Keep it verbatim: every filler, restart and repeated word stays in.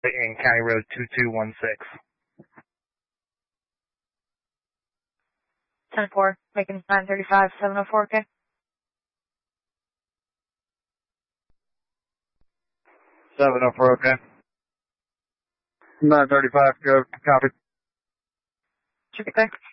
in County Road two two one six. ten four, making nine thirty-five, seven oh four, okay? seven oh four, okay. nine thirty-five, go, copy. Should be clear.